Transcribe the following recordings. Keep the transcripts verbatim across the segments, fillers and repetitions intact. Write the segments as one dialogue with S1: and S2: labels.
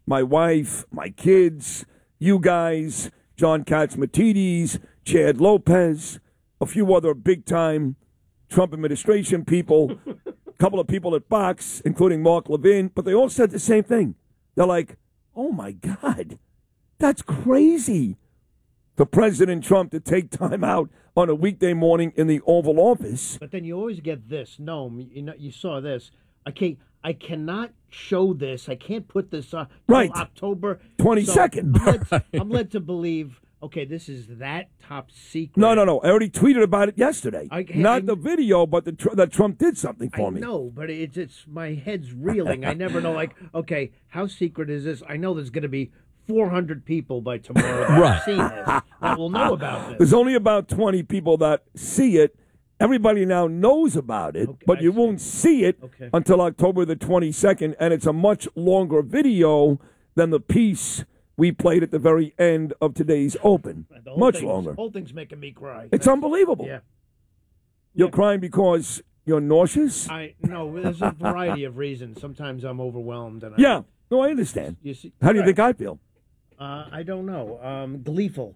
S1: my wife, my kids, you guys, John Katzmatidis, Chad Lopez, a few other big-time Trump administration people, a couple of people at Fox, including Mark Levin, but they all said the same thing. They're like, oh, my God, that's crazy for President Trump to take time out on a weekday morning in the Oval Office.
S2: But then you always get this. No, you know, you saw this. I can't. I cannot show this. I can't put this on
S1: right.
S2: October
S1: twenty-second.
S2: So I'm, led, I'm led to believe, okay, this is that top secret.
S1: No, no, no. I already tweeted about it yesterday. I, Not I, the video, but the that Trump did something for
S2: I
S1: me.
S2: I know, but it's, it's my head's reeling. I never know, like, okay, how secret is this? I know there's going to be four hundred people by tomorrow that
S3: right.
S2: have seen this, that will know about this.
S1: There's only about twenty people that see it. Everybody now knows about it,
S2: okay,
S1: but
S2: I
S1: you
S2: see.
S1: won't see it
S2: okay.
S1: until October the twenty-second, and it's a much longer video than the piece we played at the very end of today's Open. Much longer.
S2: The whole thing's making me cry.
S1: It's That's, unbelievable.
S2: Yeah.
S1: You're
S2: yeah.
S1: crying because you're nauseous?
S2: I No, there's a variety of reasons. Sometimes I'm overwhelmed. And
S1: yeah.
S2: I,
S1: No, I understand.
S2: You see,
S1: How do you
S2: right.
S1: think I feel?
S2: Uh, I don't know. Um, gleeful.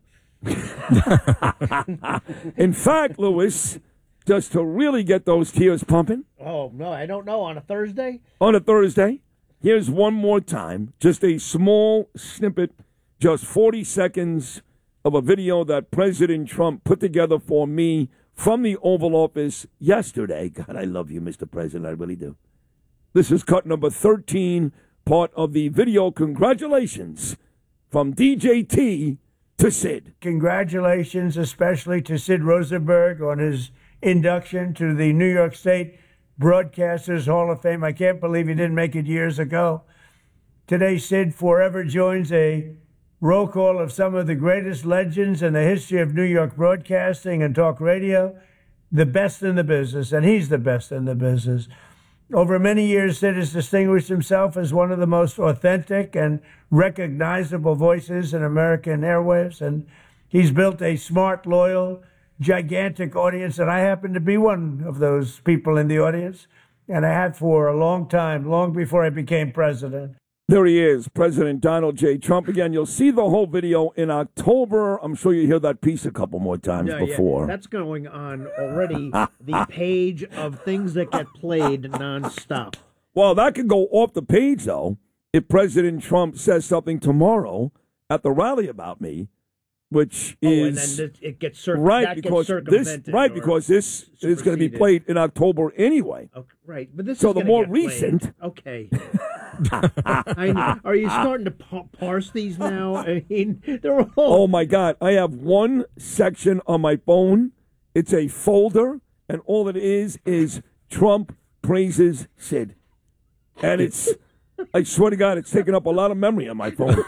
S1: In fact, Lewis, just to really get those tears pumping.
S2: Oh, no, I don't know. On a Thursday?
S1: On a Thursday. Here's one more time. Just a small snippet, just forty seconds of a video that President Trump put together for me from the Oval Office yesterday. God, I love you, Mister President. I really do. This is cut number thirteen, part of the video. Congratulations from D J T to Sid.
S4: Congratulations, especially to Sid Rosenberg on his induction to the New York State Broadcasters Hall of Fame. I can't believe he didn't make it years ago. Today, Sid forever joins a roll call of some of the greatest legends in the history of New York broadcasting and talk radio, the best in the business, and he's the best in the business. Over many years, Sid has distinguished himself as one of the most authentic and recognizable voices in American airwaves, and he's built a smart, loyal, gigantic audience, and I happen to be one of those people in the audience, and I had for a long time, long before I became president.
S1: There he is, President Donald J. Trump. Again, you'll see the whole video in October. I'm sure you hear that piece a couple more times
S2: yeah,
S1: before.
S2: Yeah. That's going on already, the page of things that get played nonstop.
S1: Well, that could go off the page, though, if President Trump says something tomorrow at the rally about me, which
S2: oh,
S1: is
S2: and then it gets cir-
S1: right
S2: that
S1: because
S2: gets
S1: this right because this is going to be played in October anyway.
S2: Okay, right, but this
S1: so
S2: is
S1: the more
S2: get
S1: recent.
S2: Played. Okay. I know. Are you starting to pa- parse these now? I mean, they're all.
S1: Oh my God! I have one section on my phone. It's a folder, and all it is is Trump praises Sid, and it's. I swear to God, it's taking up a lot of memory on my phone.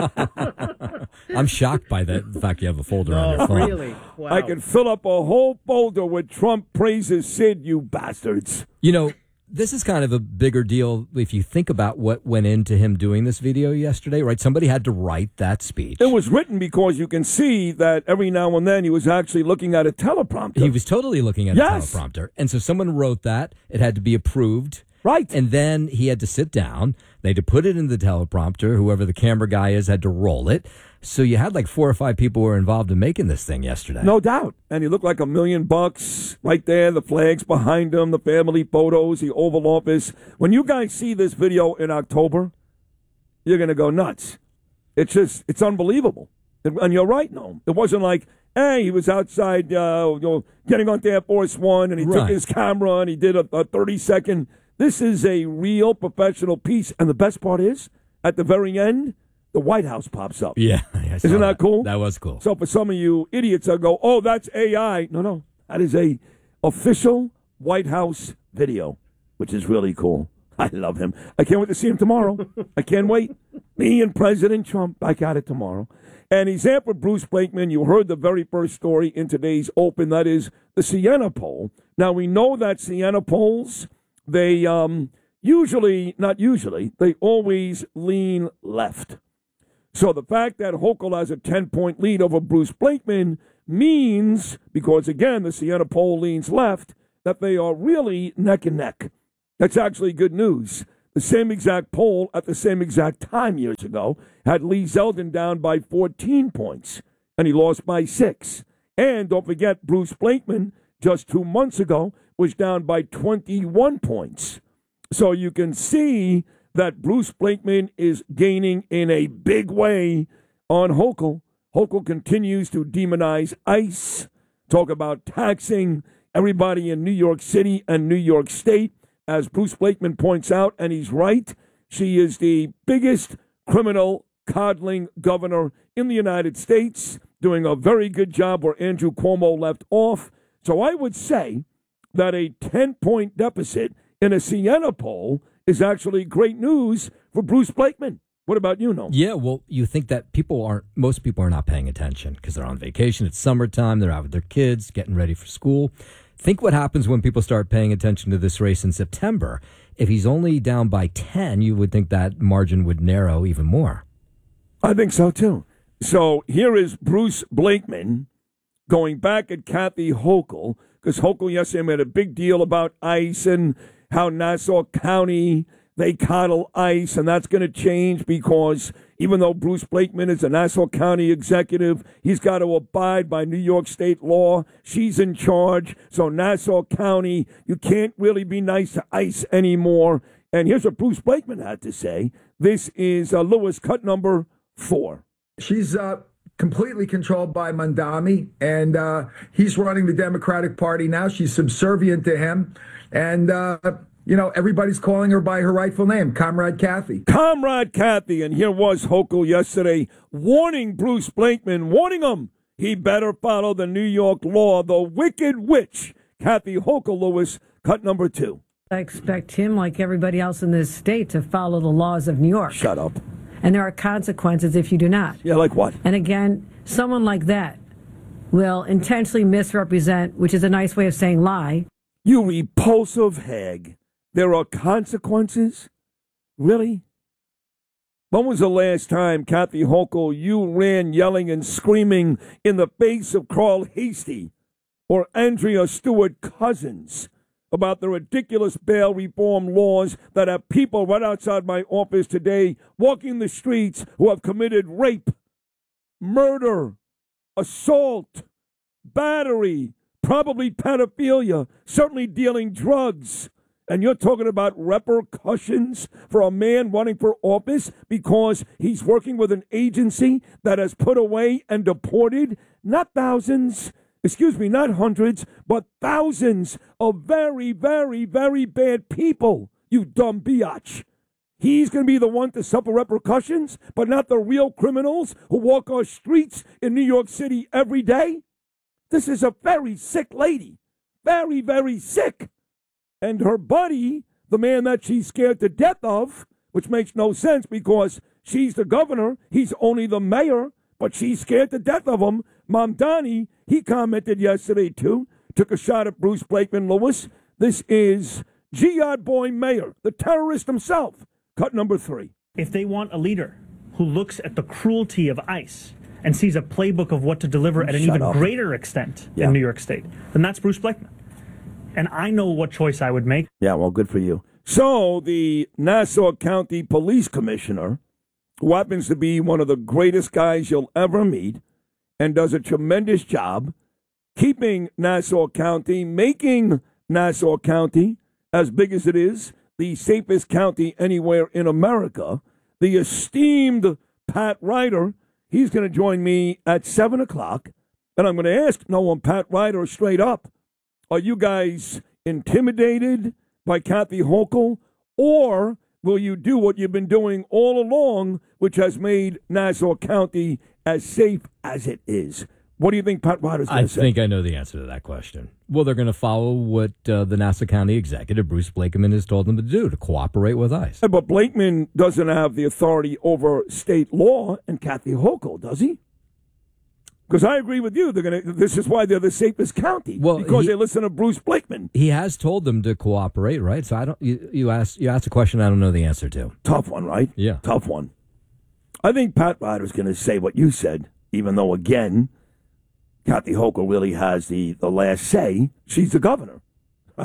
S3: I'm shocked by that, the fact you have a folder
S2: no,
S3: on your phone.
S2: Really? Wow.
S1: I can fill up a whole folder with Trump praises Sid, you bastards.
S3: You know, this is kind of a bigger deal if you think about what went into him doing this video yesterday, right? Somebody had to write that speech.
S1: It was written because you can see that every now and then he was actually looking at a teleprompter.
S3: He was totally looking at
S1: yes.
S3: a teleprompter. And so someone wrote that. It had to be approved.
S1: Right.
S3: And then he had to sit down. They had to put it in the teleprompter. Whoever the camera guy is had to roll it. So you had like four or five people who were involved in making this thing yesterday.
S1: No doubt. And he looked like a million bucks right there. The flags behind him, the family photos, the Oval Office. When you guys see this video in October, you're going to go nuts. It's just, it's unbelievable. And you're right, no. It wasn't like, hey, he was outside uh, you know, getting on Air Force One and he
S3: right.
S1: took his camera and he did a thirty-second. This is a real professional piece. And the best part is, at the very end, the White House pops up.
S3: Yeah.
S1: Isn't that, that cool?
S3: That was cool.
S1: So for some of you idiots that go, oh, that's A I. No, no. That is a official White House video, which is really cool. I love him. I can't wait to see him tomorrow. I can't wait. Me and President Trump back at it tomorrow. And he's there with Bruce Blakeman. You heard the very first story in today's Open. That is the Siena poll. Now, we know that Siena polls, they um, usually, not usually, they always lean left. So the fact that Hochul has a ten-point lead over Bruce Blakeman means, because, again, the Siena poll leans left, that they are really neck and neck. That's actually good news. the same exact poll at the same exact time years ago had Lee Zeldin down by fourteen points, and he lost by six. And don't forget, Bruce Blakeman, just two months ago, was down by twenty-one points. So you can see that Bruce Blakeman is gaining in a big way on Hochul. Hochul continues to demonize ICE, talk about taxing everybody in New York City and New York State. As Bruce Blakeman points out, and he's right, she is the biggest criminal coddling governor in the United States, doing a very good job where Andrew Cuomo left off. So I would say that a ten-point deficit in a Siena poll is actually great news for Bruce Blakeman. What about you, Noam?
S3: Yeah, well, you think that people aren't, most people are not paying attention because they're on vacation. It's summertime. They're out with their kids, getting ready for school. Think what happens when people start paying attention to this race in September. If he's only down by ten, you would think that margin would narrow even more.
S1: I think so, too. So here is Bruce Blakeman going back at Kathy Hochul, because Hochul yesterday made a big deal about ICE and how Nassau County, they coddle ICE, and that's going to change because even though Bruce Blakeman is a Nassau County executive, he's got to abide by New York State law. She's in charge. So Nassau County, you can't really be nice to ICE anymore. And here's what Bruce Blakeman had to say. This is uh, Lewis, cut number four.
S5: She's uh, completely controlled by Mamdani, and uh, he's running the Democratic Party now. She's subservient to him. And, uh, you know, everybody's calling her by her rightful name, Comrade Kathy.
S1: Comrade Kathy. And here was Hochul yesterday warning Bruce Blakeman, warning him he better follow the New York law. The wicked witch, Kathy Hochul. Lewis, cut number two.
S6: I expect him, like everybody else in this state, to follow the laws of New York.
S1: Shut up.
S6: And there are consequences if you do not.
S1: Yeah, like what?
S6: And again, someone like that will intentionally misrepresent, which is a nice way of saying lie.
S1: You repulsive hag. There are consequences? Really? When was the last time, Kathy Hochul, you ran yelling and screaming in the face of Carl Hastie or Andrea Stewart Cousins about the ridiculous bail reform laws that have people right outside my office today walking the streets who have committed rape, murder, assault, battery, probably pedophilia, certainly dealing drugs. And you're talking about repercussions for a man running for office because he's working with an agency that has put away and deported not thousands, excuse me, not hundreds, but thousands of very, very, very bad people, you dumb biatch. He's going to be the one to suffer repercussions, but not the real criminals who walk our streets in New York City every day? This is a very sick lady. Very, very sick. And her buddy, the man that she's scared to death of, which makes no sense because she's the governor, he's only the mayor, but she's scared to death of him. Mamdani, he commented yesterday too, took a shot at Bruce Blakeman. Lewis. This is Jihad Boy Mayor, the terrorist himself. Cut number three.
S7: If they want a leader who looks at the cruelty of ICE and sees a playbook of what to deliver at an
S1: Shut
S7: even
S1: up.
S7: greater extent
S1: Yeah.
S7: in New York State, then that's Bruce Blakeman. And I know what choice I would make.
S1: Yeah, well, good for you. So the Nassau County Police Commissioner, who happens to be one of the greatest guys you'll ever meet and does a tremendous job keeping Nassau County, making Nassau County as big as it is, the safest county anywhere in America, the esteemed Pat Ryder, he's going to join me at seven o'clock, and I'm going to ask Noam Pat Ryder straight up, are you guys intimidated by Kathy Hochul, or will you do what you've been doing all along, which has made Nassau County as safe as it is? What do you think Pat Ryder's going
S3: I
S1: to say?
S3: think I know the answer to that question. Well, they're going to follow what uh, the Nassau County executive, Bruce Blakeman, has told them to do, to cooperate with ICE.
S1: But Blakeman doesn't have the authority over state law, and Kathy Hochul, does he? Because I agree with you. They're gonna. This is why they're the safest county.
S3: Well,
S1: because
S3: he-
S1: they listen to Bruce Blakeman.
S3: He has told them to cooperate, right? So I don't. You, you asked. You asked a question I don't know the answer to.
S1: Tough one, right?
S3: Yeah.
S1: Tough one. I think Pat Ryder's going to say what you said, even though, again, Kathy Hochul really has the, the last say. She's the governor, right?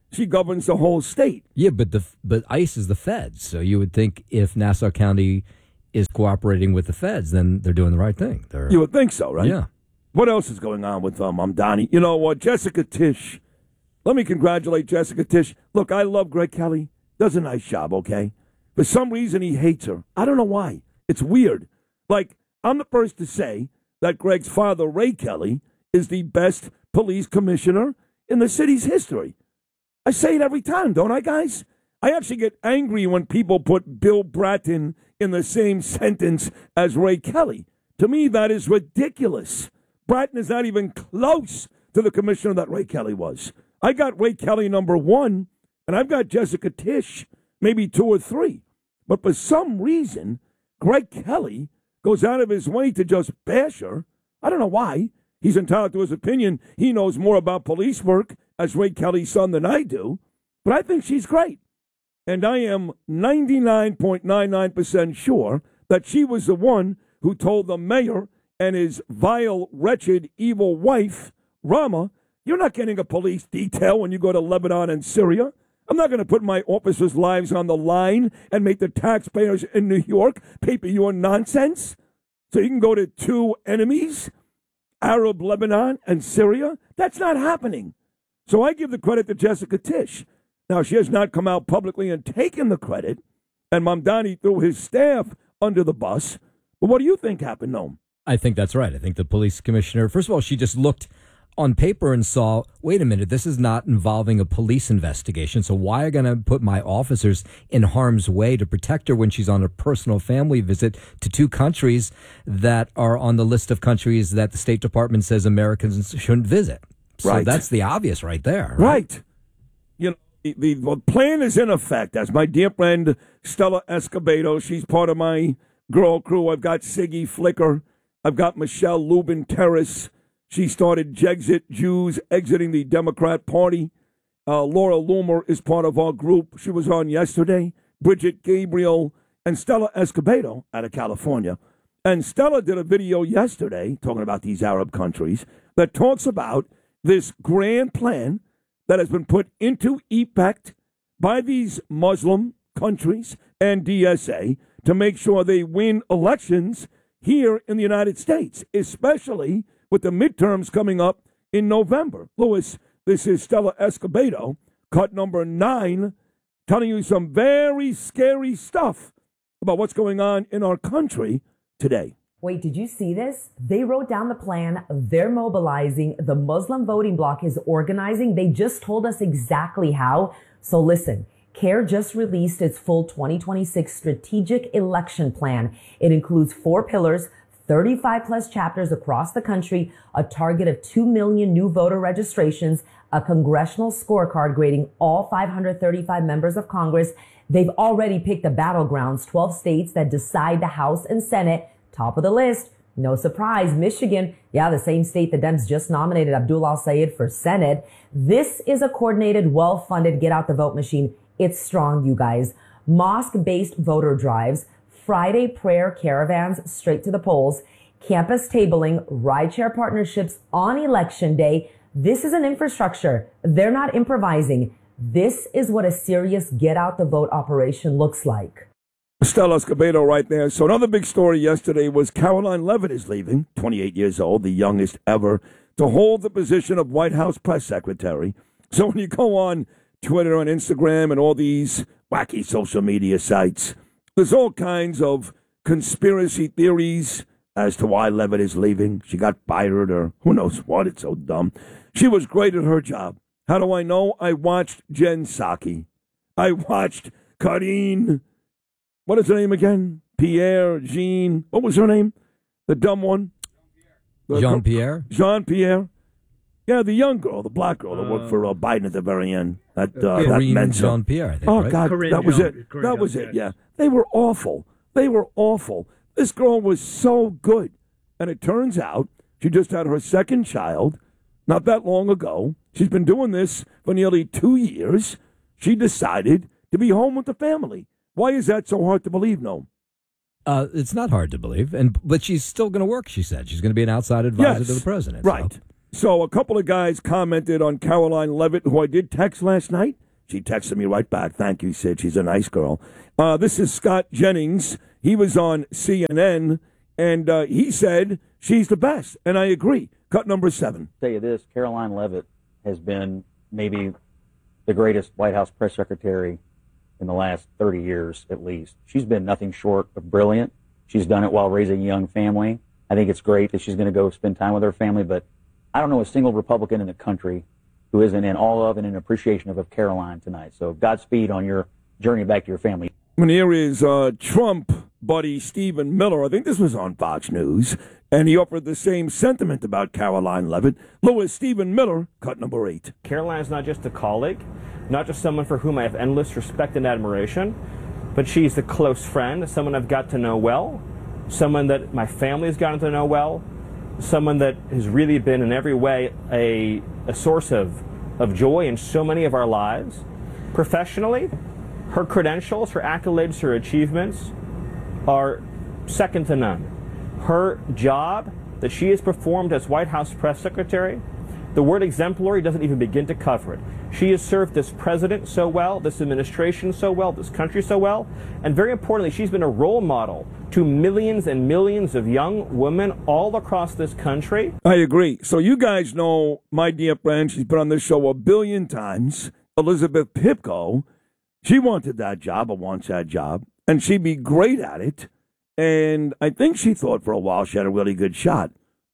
S1: She governs the whole state.
S3: Yeah, but the but ICE is the feds, so you would think if Nassau County is cooperating with the feds, then they're doing the right thing. They're,
S1: You would think so, right?
S3: Yeah.
S1: What else is going on with um, Mamdani? You know what? Jessica Tisch. Let me congratulate Jessica Tisch. Look, I love Greg Kelly. Does a nice job, okay? For some reason, he hates her. I don't know why. It's weird. Like, I'm the first to say that Greg's father, Ray Kelly, is the best police commissioner in the city's history. I say it every time, don't I, guys? I actually get angry when people put Bill Bratton in the same sentence as Ray Kelly. To me, that is ridiculous. Bratton is not even close to the commissioner that Ray Kelly was. I got Ray Kelly number one, and I've got Jessica Tisch maybe two or three. But for some reason, Greg Kelly goes out of his way to just bash her. I don't know why. He's entitled to his opinion. He knows more about police work as Ray Kelly's son than I do. But I think she's great. And I am ninety-nine point nine nine percent sure that she was the one who told the mayor and his vile, wretched, evil wife, Rama, you're not getting a police detail when you go to Lebanon and Syria. I'm not going to put my officers' lives on the line and make the taxpayers in New York pay for your nonsense. So you can go to two enemies, Arab Lebanon and Syria. That's not happening. So I give the credit to Jessica Tisch. Now, she has not come out publicly and taken the credit, and Mamdani threw his staff under the bus. But what do you think happened, Noam?
S3: I think that's right. I think the police commissioner, first of all, she just looked on paper and saw, wait a minute, this is not involving a police investigation. So why are going to put my officers in harm's way to protect her when she's on a personal family visit to two countries that are on the list of countries that the State Department says Americans shouldn't visit? So
S1: Right.
S3: that's the obvious right there.
S1: Right. right. You know, the, the, the plan is in effect. As my dear friend Stella Escobedo, she's part of my girl crew. I've got Siggy Flicker. I've got Michelle Lubin Terrace. She started Jexit Jews exiting the Democrat Party. Uh, Laura Loomer is part of our group. She was on yesterday. Bridget Gabriel and Stella Escobedo out of California. And Stella did a video yesterday talking about these Arab countries that talks about this grand plan that has been put into effect by these Muslim countries and D S A to make sure they win elections here in the United States, especially with the midterms coming up in November. Louis, this is Stella Escobedo, cut number nine, telling you some very scary stuff about what's going on in our country today.
S8: Wait, did you see this? They wrote down the plan. They're mobilizing. The Muslim voting bloc is organizing. They just told us exactly how. So listen, CARE just released its full twenty twenty-six strategic election plan. It includes four pillars, thirty-five plus chapters across the country, a target of two million new voter registrations, a congressional scorecard grading all five hundred thirty-five members of Congress. They've already picked the battlegrounds, twelve states that decide the House and Senate. Top of the list, no surprise, Michigan. Yeah, the same state the Dems just nominated Abdul Al-Sayed for Senate. This is a coordinated, well-funded get out the vote machine. It's strong, you guys. Mosque-based voter drives, Friday prayer caravans straight to the polls, campus tabling, rideshare partnerships on election day. This is an infrastructure. They're not improvising. This is what a serious get out the vote operation looks like.
S1: Stella Escobedo right there. So another big story yesterday was Caroline Leavitt is leaving, twenty-eight years old, the youngest ever, to hold the position of White House press secretary. So when you go on Twitter and Instagram and all these wacky social media sites, there's all kinds of conspiracy theories as to why Leavitt is leaving. She got fired or who knows what. It's so dumb. She was great at her job. How do I know? I watched Jen Psaki. I watched Karine. What is her name again? Pierre, Jean. What was her name? The dumb one?
S3: Jean-Pierre?
S1: Jean-Pierre. Yeah, the young girl, the black girl that worked for uh, Biden at the very end. That, uh, that
S3: Karine
S1: Mensa.
S3: Jean-Pierre, I think,
S1: Oh,
S3: right?
S1: God,
S2: Corinne
S1: that was
S2: Jean-
S1: it.
S2: Corinne
S1: That was
S2: Jean-
S1: it, yeah. They were awful. They were awful. This girl was so good. And it turns out she just had her second child not that long ago. She's been doing this for nearly two years. She decided to be home with the family. Why is that so hard to believe, Noam?
S3: Uh, it's not hard to believe, and but she's still going to work, she said. She's going to be an outside advisor
S1: Yes,
S3: to the president.
S1: right.
S3: So.
S1: So a couple of guys commented on Caroline Levitt, who I did text last night. She texted me right back. Thank you, Sid. She's a nice girl. Uh, this is Scott Jennings. He was on C N N, and uh, he said she's the best, and I agree. Cut number seven.
S9: I'll tell you this, Caroline Levitt has been maybe the greatest White House press secretary in the last thirty years at least. She's been nothing short of brilliant. She's done it while raising a young family. I think it's great that she's going to go spend time with her family, but I don't know a single Republican in the country who isn't in all of and in appreciation of, of Caroline tonight. So Godspeed on your journey back to your family.
S1: And here is uh, Trump buddy Stephen Miller. I think this was on Fox News, and he offered the same sentiment about Caroline Levitt. Louis Stephen Miller, cut number eight.
S10: Caroline is not just a colleague, not just someone for whom I have endless respect and admiration, but she's a close friend, someone I've got to know well, someone that my family has gotten to know well, someone that has really been in every way a, a source of, of joy in so many of our lives. Professionally, her credentials, her accolades, her achievements are second to none. Her job that she has performed as White House press secretary, the word exemplary doesn't even begin to cover it. She has served this president so well, this administration so well, this country so well, and very importantly, she's been a role model to millions and millions of young women all across this country.
S1: I agree. So you guys know my dear friend, she's been on this show a billion times, Elizabeth Pipko. She wanted that job or wants that job, and she'd be great at it. And I think she thought for a while she had a really good shot.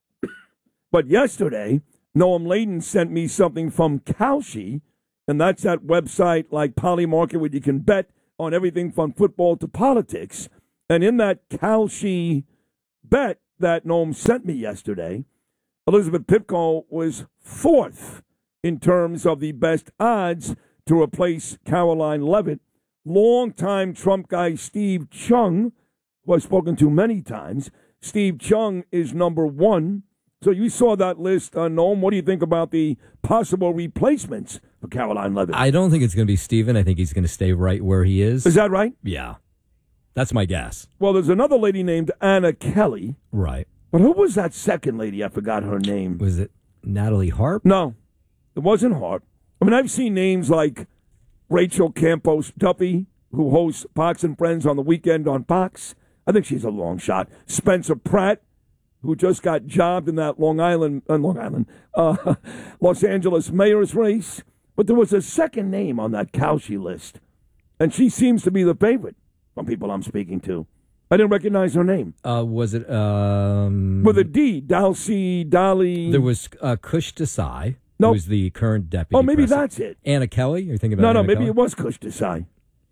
S1: But yesterday, Noam Laden sent me something from Kalshi, and that's that website like Polymarket where you can bet on everything from football to politics. And in that Kalshi bet that Noam sent me yesterday, Elizabeth Pipko was fourth in terms of the best odds to replace Caroline Levitt. Longtime Trump guy Steve Chung, who I've spoken to many times, Steve Chung is number one. So you saw that list, uh, Noam. What do you think about the possible replacements for Caroline Levitt?
S3: I don't think it's going to be Stephen. I think he's going to stay right where he is.
S1: Is that right?
S3: Yeah. That's my guess.
S1: Well, there's another lady named Anna Kelly.
S3: Right.
S1: But who was that second lady? I forgot her name.
S3: Was it Natalie Harp?
S1: No, it wasn't Harp. I mean, I've seen names like Rachel Campos Duffy, who hosts Fox and Friends on the weekend on Fox. I think she's a long shot. Spencer Pratt, who just got jobbed in that Long Island, uh, Long Island, uh, Los Angeles mayor's race. But there was a second name on that Kalshi list, and she seems to be the favorite from people I'm speaking to. I didn't recognize her name.
S3: Uh, was it... Um,
S1: With a D, Dalcy, Dolly.
S3: There was uh, Kush Desai,
S1: Nope.
S3: who was the current deputy
S1: Oh, maybe
S3: president.
S1: that's it.
S3: Anna Kelly? You're thinking about
S1: No, no,
S3: Anna
S1: maybe
S3: Kelly?
S1: it was Kush Desai.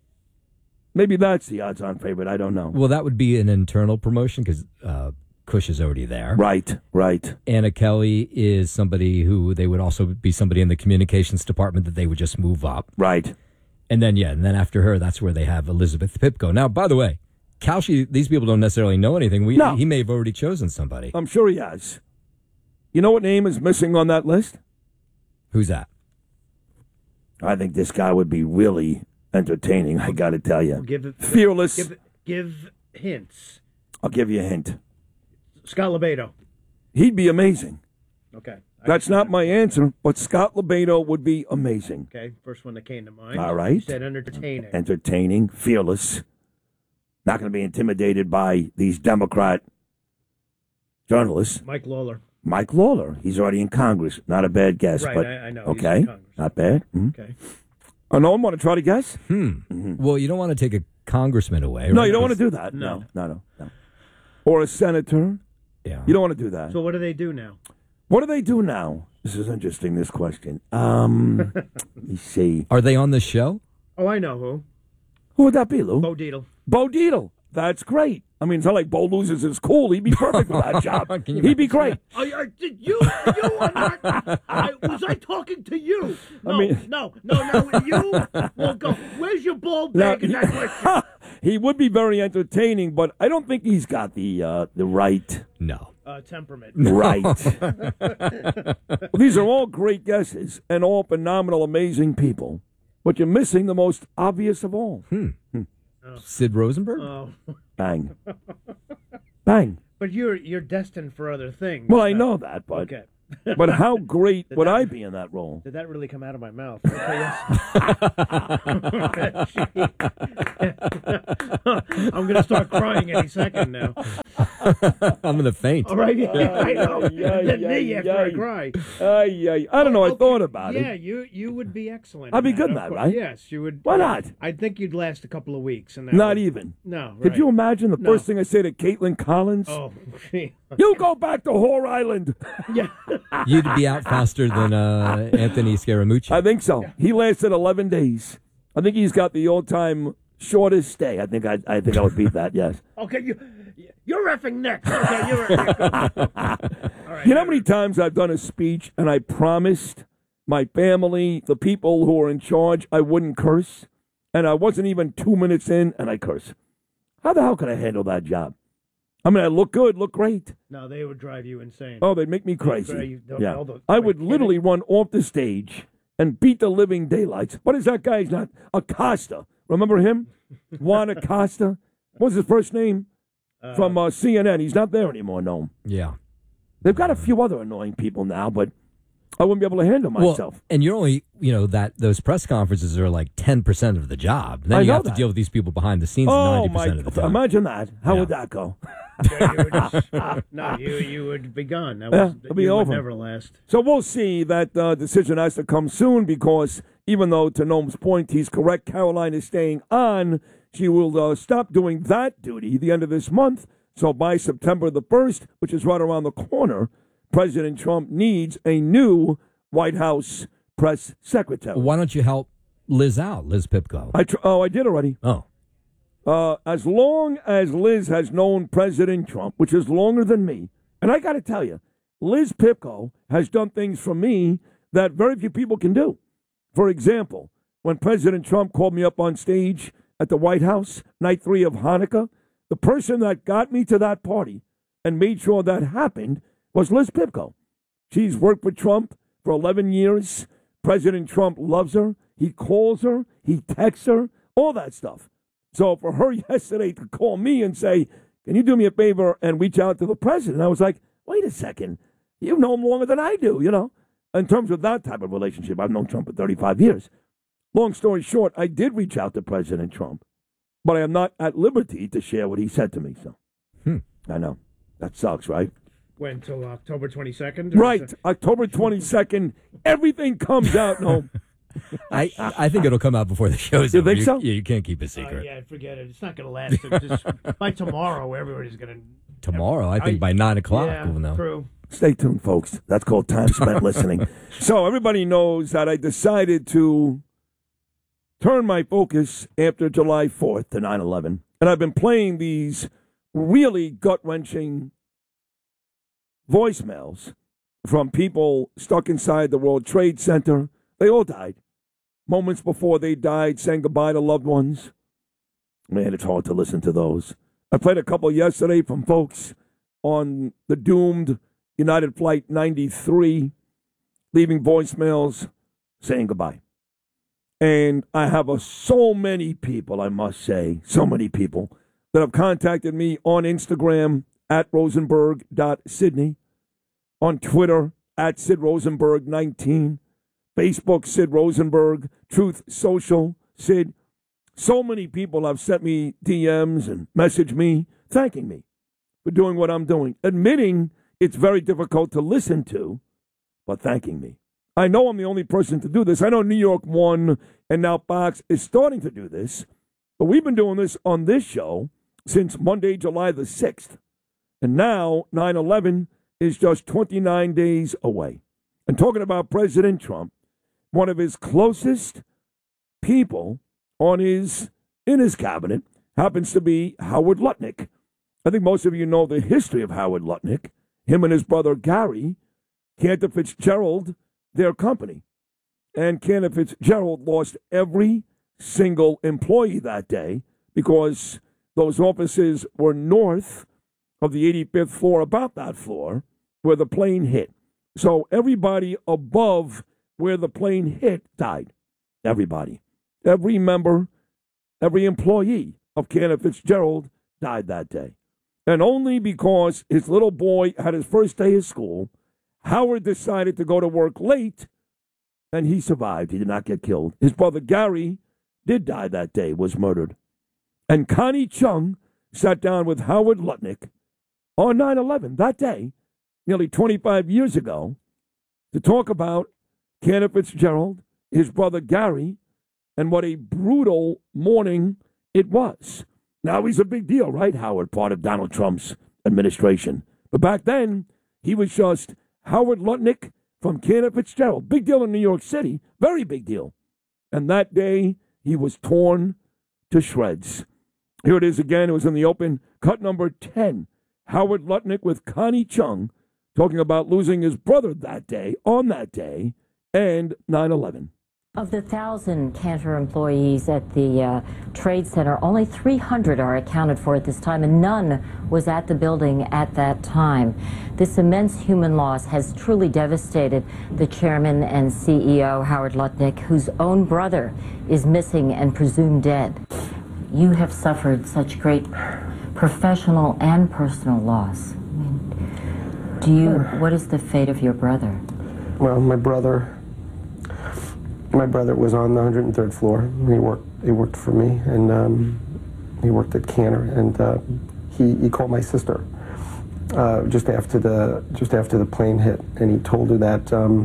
S1: Maybe that's the odds-on favorite. I don't know.
S3: Well, that would be an internal promotion because uh, Kush is already there.
S1: Right, right.
S3: Anna Kelly is somebody who they would also be somebody in the communications department that they would just move up.
S1: Right.
S3: And then, yeah, and then after her, that's where they have Elizabeth Pipko. Now, by the way, Kalshi, these people don't necessarily know anything. We,
S1: No.
S3: He may have already chosen somebody.
S1: I'm sure he has. You know what name is missing on that list?
S3: Who's that?
S1: I think this guy would be really entertaining, I got to tell you.
S2: Give it,
S1: Fearless.
S2: Give, give hints.
S1: I'll give you a hint.
S2: Scott Lebedo.
S1: He'd be amazing.
S2: Okay.
S1: That's not my answer, but Scott Lebedo would be amazing.
S2: Okay, first one that came to mind.
S1: All right.
S2: You said entertaining.
S1: Entertaining, fearless. Not going to be intimidated by these Democrat journalists.
S2: Mike Lawler.
S1: Mike Lawler. He's already in Congress. Not a bad guess.
S2: Right,
S1: but,
S2: I, I know. He's
S1: Okay.
S2: in Congress.
S1: Not bad. Hmm.
S2: Okay.
S1: Oh, no one want to try to guess?
S3: Hmm.
S1: Mm-hmm.
S3: Well, you don't want to take a congressman away.
S1: No,
S3: right?
S1: you don't want to do
S2: No.
S1: that. No, no, no, no. Or a senator.
S3: Yeah.
S1: You don't want to do that.
S2: So what do they do now?
S1: What do they do now? This is interesting, this question. Um, let me see.
S3: Are they on the show?
S2: Oh, I know who.
S1: Who would that be, Lou?
S2: Bo Dietl.
S1: Bo Dietl. That's great. I mean, it's not like Bo loses his cool. He'd be perfect for that job.
S3: Can you
S1: He'd be great.
S2: Oh, I, did you? You are not. I, was I talking to you? No,
S1: I mean-
S2: no, no, no. You. Well, go. Where's your ball
S1: Now,
S2: bag in that question?
S1: he would be very entertaining, but I don't think he's got the uh, the right.
S3: No.
S2: Uh, temperament.
S1: Right. Well, these are all great guesses and all phenomenal, amazing people. But you're missing the most obvious of all.
S3: Hmm. Sid Rosenberg?
S2: Oh.
S1: Bang. Bang.
S2: But you're you're destined for other things.
S1: Well, I
S2: so-
S1: know that, but
S2: Okay.
S1: But how great would I be in that role?
S2: Did that really come out of my mouth? I'm going to start crying any second now.
S3: I'm going to faint.
S2: All right, yeah, I know.
S1: Yeah,
S2: Then
S1: yeah,
S2: me after
S1: yeah.
S2: I cry.
S1: Ay, ay. I don't know. I
S2: Okay,
S1: thought about
S2: yeah,
S1: it.
S2: you you would be excellent.
S1: I'd be
S2: in
S1: good in
S2: of
S1: that,
S2: course.
S1: right?
S2: Yes, you would.
S1: Why not?
S2: I think you'd last a couple of weeks. And that
S1: Not
S2: would-
S1: even.
S2: No.
S1: Could
S2: right.
S1: you imagine the
S2: No.
S1: first thing I say to Caitlin Collins?
S2: Oh, gee.
S1: You go back to Whore Island.
S2: Yeah.
S3: You'd be out faster than uh, Anthony Scaramucci.
S1: I think so. He lasted eleven days. I think he's got the all-time shortest stay. I think I, I think I would beat that. Yes.
S2: Okay, you you're effing next. Okay, you're. All right.
S1: You know how many times I've done a speech and I promised my family, the people who are in charge, I wouldn't curse, and I wasn't even two minutes in and I curse. How the hell could I handle that job? I mean, I look good, look great.
S2: No, they would drive you insane.
S1: Oh, they'd make me
S2: drive
S1: crazy.
S2: you-
S1: Yeah,
S2: all the-
S1: I
S2: like
S1: would
S2: kidding?
S1: literally run off the stage and beat the living daylights. What is that guy's not? Acosta. Remember him? Juan Acosta. What's his first name?
S2: Uh,
S1: From uh, C N N. He's not there anymore, no.
S3: Yeah.
S1: They've got a few other annoying people now, but I wouldn't be able to handle myself.
S3: Well, and you're only, you know, that those press conferences are like ten percent of the job. Then
S1: I
S3: you
S1: know
S3: have to
S1: that.
S3: deal with these people behind the scenes
S1: Oh,
S3: ninety
S1: my.
S3: percent of the time.
S1: Imagine that. How
S3: Yeah.
S1: would that go?
S2: Yeah, you would just- no, you you would be gone. That
S1: Yeah,
S2: was,
S1: it'll be
S2: you
S1: over.
S2: would never last.
S1: So we'll see. That uh, decision has to come soon because even though, to Noam's point, he's correct, Caroline is staying on, she will uh, stop doing that duty the end of this month. So by September the first, which is right around the corner, President Trump needs a new White House press secretary.
S3: Why don't you help Liz out, Liz Pipko?
S1: I tr- oh, I did already.
S3: Oh.
S1: Uh, as long as Liz has known President Trump, which is longer than me, and I got to tell you, Liz Pipko has done things for me that very few people can do. For example, when President Trump called me up on stage at the White House, night three of Hanukkah, the person that got me to that party and made sure that happened was Liz Pipko. She's worked with Trump for eleven years. President Trump loves her. He calls her. He texts her. All that stuff. So for her yesterday to call me and say, can you do me a favor and reach out to the president? I was like, wait a second. You know him longer than I do, you know. In terms of that type of relationship, I've known Trump for thirty-five years. Long story short, I did reach out to President Trump, but I am not at liberty to share what he said to me. So
S3: Hmm.
S1: I know. That sucks, right?
S2: When till October twenty second?
S1: Right. October twenty-second, everything comes out. No.
S3: I I think it'll come out before the show's
S1: You
S3: over.
S1: think so?
S3: Yeah, you can't keep a
S2: Uh,
S3: secret.
S2: yeah, forget it. It's not going to last. It's just, by tomorrow, everybody's going to.
S3: Tomorrow, I think by nine o'clock
S2: Yeah,
S3: we'll know.
S2: true.
S1: Stay tuned, folks. That's called time spent listening. So everybody knows that I decided to turn my focus after July fourth to nine eleven. And I've been playing these really gut-wrenching voicemails from people stuck inside the World Trade Center. They all died. Moments before they died, saying goodbye to loved ones. Man, it's hard to listen to those. I played a couple yesterday from folks on the doomed United Flight ninety-three, leaving voicemails saying goodbye. And I have a, so many people, I must say, so many people that have contacted me on Instagram at rosenberg dot sydney, on Twitter at sid rosenberg nineteen, Facebook Sid Rosenberg, Truth Social Sid. So many people have sent me D Ms and messaged me thanking me for doing what I'm doing, admitting it's very difficult to listen to, but thanking me. I know I'm the only person to do this. I know New York One and now Fox is starting to do this, but we've been doing this on this show since Monday, July the sixth. And now nine eleven is just twenty-nine days away. And talking about President Trump, one of his closest people on his in his cabinet happens to be Howard Lutnick. I think most of you know the history of Howard Lutnick. Him and his brother Gary, Cantor Fitzgerald, their company. And Cantor Fitzgerald lost every single employee that day because those offices were north of the eighty-fifth floor, about that floor, where the plane hit. So everybody above where the plane hit died. Everybody. Every member, every employee of Cantor Fitzgerald died that day. And only because his little boy had his first day of school, Howard decided to go to work late, and he survived. He did not get killed. His brother Gary did die that day, was murdered. And Connie Chung sat down with Howard Lutnick on nine eleven that day, nearly twenty-five years ago, to talk about Cantor Fitzgerald, his brother Gary, and what a brutal morning it was. Now he's a big deal, right, Howard, part of Donald Trump's administration. But back then, he was just Howard Lutnick from Cantor Fitzgerald. Big deal in New York City, very big deal. And that day, he was torn to shreds. Here it is again. It was in the open, cut number ten. Howard Lutnick with Connie Chung talking about losing his brother that day, on that day, and nine eleven.
S11: Of the one thousand Cantor employees at the uh, Trade Center, only three hundred are accounted for at this time, and none was at the building at that time. This immense human loss has truly devastated the chairman and C E O, Howard Lutnick, whose own brother is missing and presumed dead. You have suffered such great professional and personal loss. I mean, do you, what is the fate of your brother?
S12: Well, my brother... My brother was on the one hundred third floor. He worked. He worked for me, and um, he worked at Cantor. And uh, he he called my sister uh, just after the just after the plane hit, and he told her that um,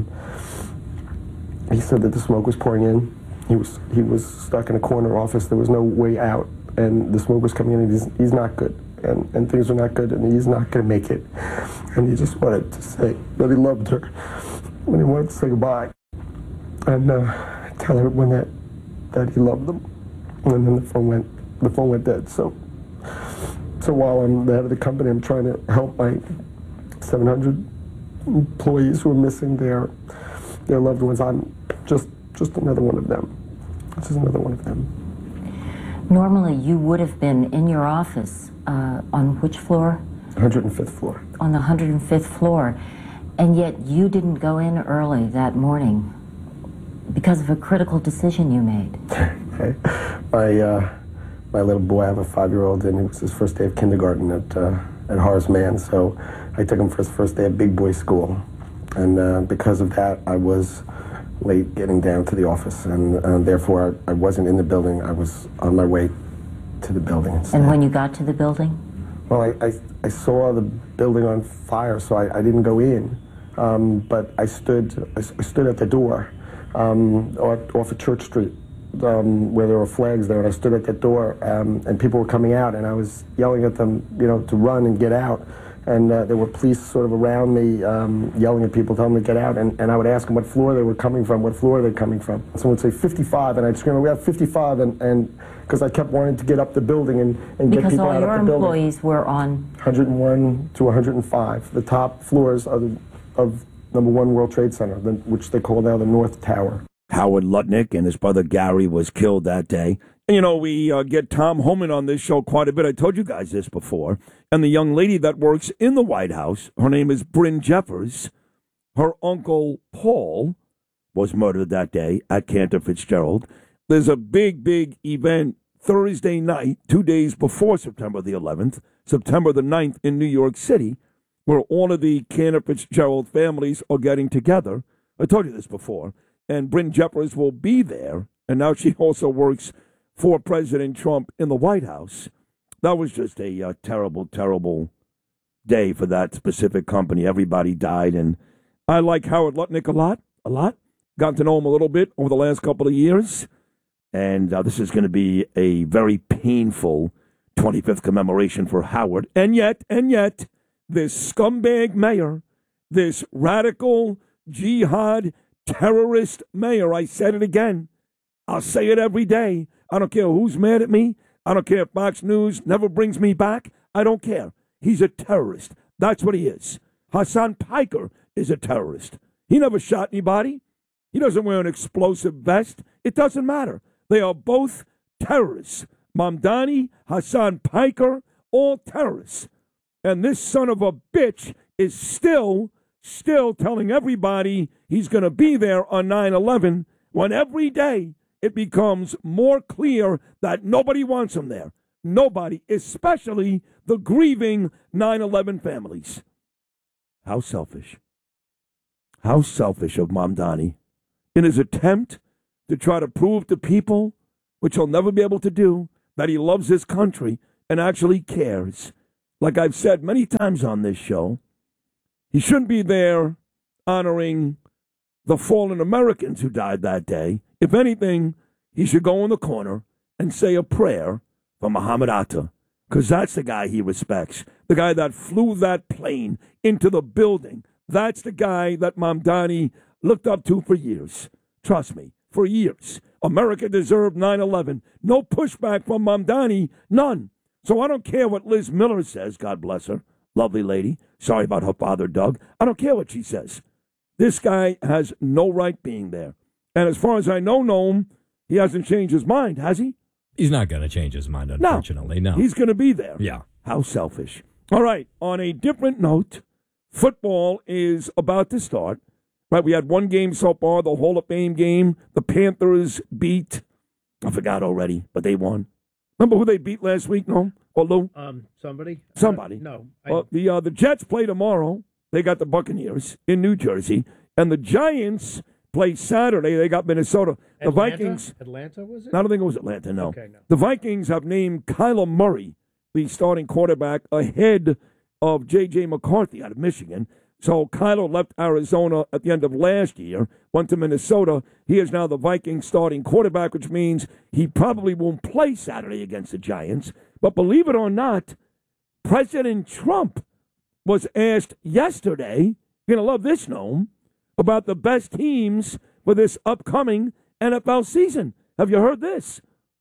S12: he said that the smoke was pouring in. He was he was stuck in a corner office. There was no way out, and the smoke was coming in. And he's he's not good, and and things are not good, and he's not going to make it. And he just wanted to say that he loved her, and he wanted to say goodbye. And uh, tell everyone that that he loved them, and then the phone went the phone went dead. So, so while I'm the head of the company, I'm trying to help my seven hundred employees who are missing their their loved ones. I'm just just another one of them. Just another one of them.
S11: Normally, you would have been in your office uh, on which floor?
S12: one hundred fifth floor. On
S11: the one hundred fifth floor, and yet you didn't go in early that morning. Because of a critical decision you made.
S12: my uh, my little boy, I have a five-year-old, and it was his first day of kindergarten at uh, at Horace Mann. So I took him for his first day at Big Boy School, and uh, because of that, I was late getting down to the office, and uh, therefore I, I wasn't in the building. I was on my way to the building. Instead.
S11: And when you got to the building?
S12: Well, I I, I saw the building on fire, so I, I didn't go in, um, but I stood I, I stood at the door. Um, off, off of Church Street, um, where there were flags there, and I stood at that door, um, and people were coming out, and I was yelling at them, you know, to run and get out, and uh, there were police sort of around me, um, yelling at people, telling them to get out, and, and I would ask them what floor they were coming from, what floor they're coming from. Someone would say fifty-five, and I'd scream, we have fifty-five, and and because I kept wanting to get up the building and, and get people out of the building.
S11: Because all your employees were on?
S12: one hundred one to one hundred five, the top floors of, the, of number one World Trade Center, the, which they call now the North Tower.
S1: Howard Lutnick and his brother Gary was killed that day. And, you know, we uh, get Tom Homan on this show quite a bit. I told you guys this before. And the young lady that works in the White House, her name is Bryn Jeffers. Her uncle Paul was murdered that day at Cantor Fitzgerald. There's a big, big event Thursday night, two days before September the eleventh, September the ninth in New York City, where all of the Cantor Fitzgerald families are getting together. I told you this before. And Bryn Jeffers will be there. And now she also works for President Trump in the White House. That was just a uh, terrible, terrible day for that specific company. Everybody died. And I like Howard Lutnick a lot, a lot. Got to know him a little bit over the last couple of years. And uh, this is going to be a very painful twenty-fifth commemoration for Howard. And yet, and yet, this scumbag mayor, this radical jihad terrorist mayor, I said it again. I'll say it every day. I don't care who's mad at me. I don't care if Fox News never brings me back. I don't care. He's a terrorist. That's what he is. Hassan Piker is a terrorist. He never shot anybody. He doesn't wear an explosive vest. It doesn't matter. They are both terrorists. Mamdani, Hassan Piker, all terrorists. And this son of a bitch is still, still telling everybody he's going to be there on nine eleven, when every day it becomes more clear that nobody wants him there. Nobody, especially the grieving nine eleven families. How selfish. How selfish of Mamdani. In his attempt to try to prove to people, which he'll never be able to do, that he loves his country and actually cares. Like I've said many times on this show, he shouldn't be there honoring the fallen Americans who died that day. If anything, he should go in the corner and say a prayer for Muhammad Atta, because that's the guy he respects, the guy that flew that plane into the building. That's the guy that Mamdani looked up to for years. Trust me, for years. America deserved nine eleven. No pushback from Mamdani, none. So I don't care what Liz Miller says, God bless her, lovely lady. Sorry about her father, Doug. I don't care what she says. This guy has no right being there. And as far as I know, Noam, he hasn't changed his mind, has he?
S3: He's not going to change his mind, unfortunately. No. no.
S1: He's going to be there.
S3: Yeah.
S1: How selfish. All right. On a different note, football is about to start. Right, we had one game so far, the Hall of Fame game. The Panthers beat, I forgot already, but they won. Remember who they beat last week, no? Or Lou?
S2: Um, somebody?
S1: Somebody.
S2: Uh, no. I...
S1: Well, the uh, the Jets play tomorrow. They got the Buccaneers in New Jersey. And the Giants play Saturday. They got Minnesota. The
S2: Atlanta?
S1: Vikings.
S2: Atlanta, was it?
S1: I don't think it was Atlanta, no.
S2: Okay, no.
S1: The Vikings have named Kyler Murray the starting quarterback ahead of J J. McCarthy out of Michigan. So Kyler left Arizona at the end of last year, went to Minnesota. He is now the Vikings starting quarterback, which means he probably won't play Saturday against the Giants. But believe it or not, President Trump was asked yesterday, you're going to love this, Noam, about the best teams for this upcoming N F L season. Have you heard this?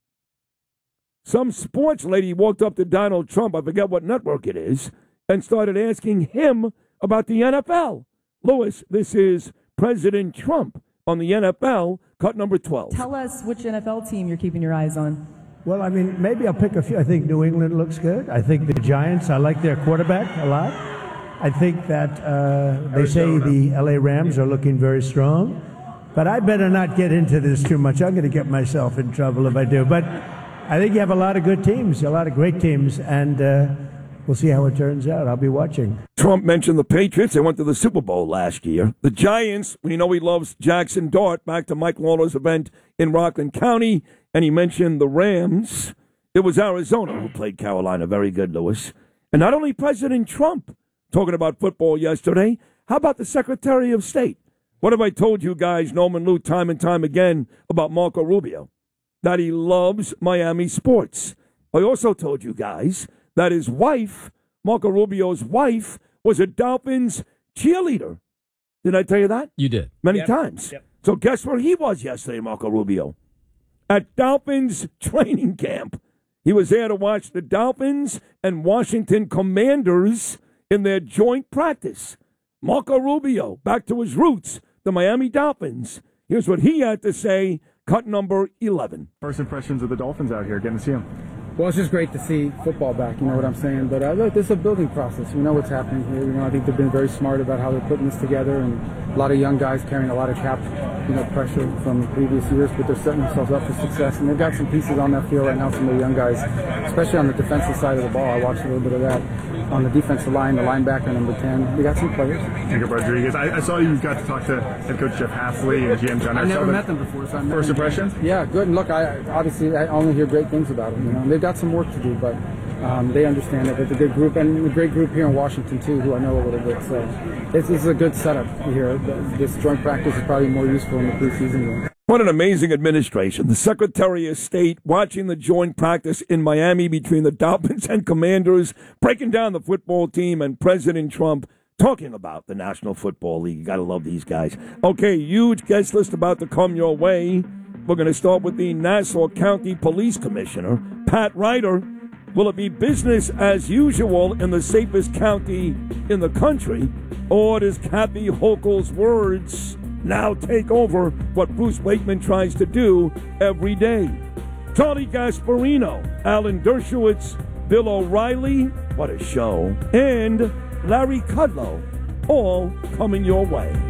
S1: Some sports lady walked up to Donald Trump, I forget what network it is, and started asking him about the N F L. Lewis, this is President Trump on the N F L, cut number twelve.
S13: Tell us which N F L team you're keeping your eyes on.
S4: Well, I mean, maybe I'll pick a few. I think New England looks good. I think the Giants, I like their quarterback a lot. I think that uh, they say the L A Rams are looking very strong. But I better not get into this too much. I'm going to get myself in trouble if I do. But I think you have a lot of good teams, a lot of great teams, and uh, we'll see how it turns out. I'll be watching.
S1: Trump mentioned the Patriots. They went to the Super Bowl last year. The Giants, we know he loves Jackson Dart, back to Mike Lawler's event in Rockland County. And he mentioned the Rams. It was Arizona who played Carolina. Very good, Lewis. And not only President Trump talking about football yesterday, how about the Secretary of State? What have I told you guys, Norman Lou, time and time again about Marco Rubio? That he loves Miami sports. I also told you guys that his wife, Marco Rubio's wife, was a Dolphins cheerleader. Did I tell you that?
S3: You did.
S1: Many
S2: Yep.
S1: times.
S2: Yep.
S1: So guess where he was yesterday, Marco Rubio? At Dolphins training camp. He was there to watch the Dolphins and Washington Commanders in their joint practice. Marco Rubio, back to his roots, the Miami Dolphins. Here's what he had to say, cut number eleven.
S14: First impressions of the Dolphins out here, getting to see them.
S15: Well, it's just great to see football back, you know what I'm saying? But uh, look, this is a building process. We know what's happening here. You know, I think they've been very smart about how they're putting this together, and a lot of young guys carrying a lot of cap, you know, pressure from previous years, but they're setting themselves up for success. And they've got some pieces on that field right now, some of the young guys, especially on the defensive side of the ball. I watched a little bit of that. On the defensive line, the linebacker, number ten, we got some players.
S14: Jacob Rodriguez, I, I saw you got to talk to head coach Jeff Hasley and G M John.
S15: I never met them before, so I met
S14: First
S15: them.
S14: impressions?
S15: Yeah, good. And look, I obviously I only hear great things about them. You know, and they've got some work to do, but um, they understand it. It's a good group, and a great group here in Washington too, who I know a little bit. So it's, it's a good setup here. This joint practice is probably more useful in the preseason game.
S1: What an amazing administration. The Secretary of State watching the joint practice in Miami between the Dolphins and Commanders, breaking down the football team, and President Trump talking about the National Football League. You got to love these guys. Okay, huge guest list about to come your way. We're going to start with the Nassau County Police Commissioner, Pat Ryder. Will it be business as usual in the safest county in the country, or does Kathy Hochul's words now take over what Bruce Wakeman tries to do every day? Charlie Gasparino, Alan Dershowitz, Bill O'Reilly, what a show, and Larry Kudlow, all coming your way.